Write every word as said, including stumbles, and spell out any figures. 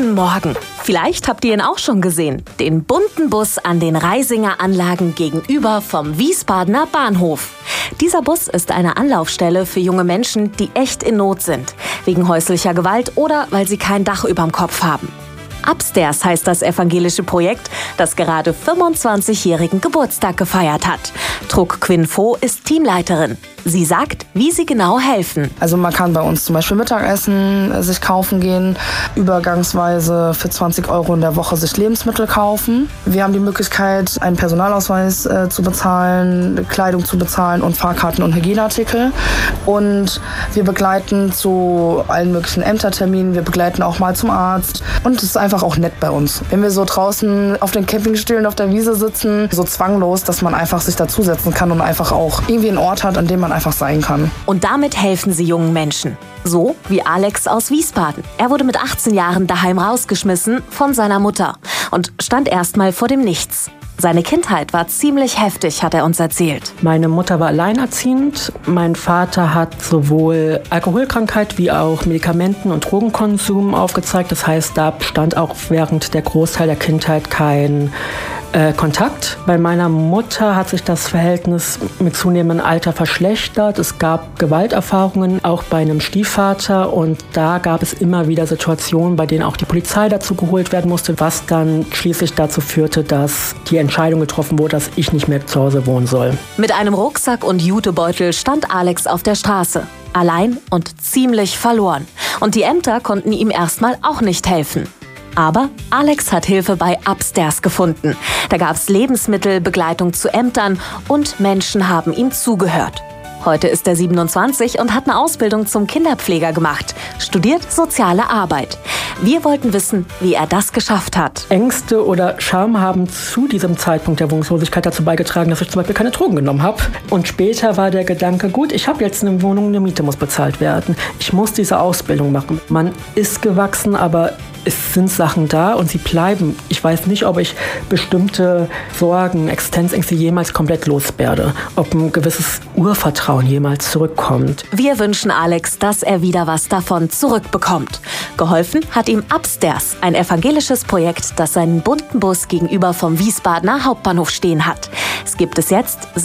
Guten Morgen. Vielleicht habt ihr ihn auch schon gesehen. Den bunten Bus an den Reisinger Anlagen gegenüber vom Wiesbadener Bahnhof. Dieser Bus ist eine Anlaufstelle für junge Menschen, die echt in Not sind. Wegen häuslicher Gewalt oder weil sie kein Dach überm Kopf haben. Upstairs heißt das evangelische Projekt, das gerade fünfundzwanzigjährigen Geburtstag gefeiert hat. Truc Quinn Pho ist Teamleiterin. Sie sagt, wie sie genau helfen. Also man kann bei uns zum Beispiel Mittagessen sich kaufen gehen, übergangsweise für zwanzig Euro in der Woche sich Lebensmittel kaufen. Wir haben die Möglichkeit, einen Personalausweis äh, zu bezahlen, Kleidung zu bezahlen und Fahrkarten und Hygieneartikel. Und wir begleiten zu allen möglichen Ämterterminen, wir begleiten auch mal zum Arzt. Und es ist einfach auch nett bei uns. Wenn wir so draußen auf den Campingstühlen auf der Wiese sitzen, so zwanglos, dass man einfach sich dazusetzen kann und einfach auch irgendwie einen Ort hat, an dem man einfach sein kann. Und damit helfen sie jungen Menschen. So wie Alex aus Wiesbaden. Er wurde mit achtzehn Jahren daheim rausgeschmissen von seiner Mutter und stand erstmal vor dem Nichts. Seine Kindheit war ziemlich heftig, hat er uns erzählt. Meine Mutter war alleinerziehend. Mein Vater hat sowohl Alkoholkrankheit wie auch Medikamenten- und Drogenkonsum aufgezeigt. Das heißt, da stand auch während der Großteil der Kindheit kein äh, Kontakt. Bei meiner Mutter hat sich das Verhältnis mit zunehmendem Alter verschlechtert. Es gab Gewalterfahrungen, auch bei einem Stiefvater. Und da gab es immer wieder Situationen, bei denen auch die Polizei dazu geholt werden musste, was dann schließlich dazu führte, dass die Entscheidung getroffen wurde, dass ich nicht mehr zu Hause wohnen soll. Mit einem Rucksack und Jutebeutel stand Alex auf der Straße. Allein und ziemlich verloren. Und die Ämter konnten ihm erstmal auch nicht helfen. Aber Alex hat Hilfe bei Upstairs gefunden. Da gab es Lebensmittel, Begleitung zu Ämtern und Menschen haben ihm zugehört. Heute ist er siebenundzwanzig und hat eine Ausbildung zum Kinderpfleger gemacht, studiert soziale Arbeit. Wir wollten wissen, wie er das geschafft hat. Ängste oder Scham haben zu diesem Zeitpunkt der Wohnungslosigkeit dazu beigetragen, dass ich zum Beispiel keine Drogen genommen habe. Und später war der Gedanke, gut, ich habe jetzt eine Wohnung, eine Miete muss bezahlt werden. Ich muss diese Ausbildung machen. Man ist gewachsen, aber es sind Sachen da und sie bleiben. Ich weiß nicht, ob ich bestimmte Sorgen, Existenzängste jemals komplett loswerde. Ob ein gewisses Urvertrauen jemals zurückkommt. Wir wünschen Alex, dass er wieder was davon zurückbekommt. Geholfen hat ihm Upstairs, ein evangelisches Projekt, das seinen bunten Bus gegenüber vom Wiesbadener Hauptbahnhof stehen hat. Es gibt es jetzt